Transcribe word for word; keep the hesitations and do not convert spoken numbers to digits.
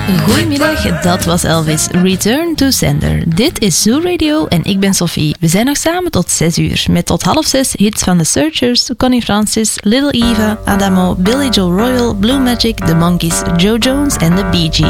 Goedemiddag, dat was Elvis. Return to Sender. Dit is Zoo Radio en ik ben Sophie. We zijn nog samen tot zes uur. Met tot half zes hits van The Searchers, Connie Francis, Little Eva, Adamo, Billy Joel Royal, Blue Magic, The Monkees, Joe Jones en The Bee Gees.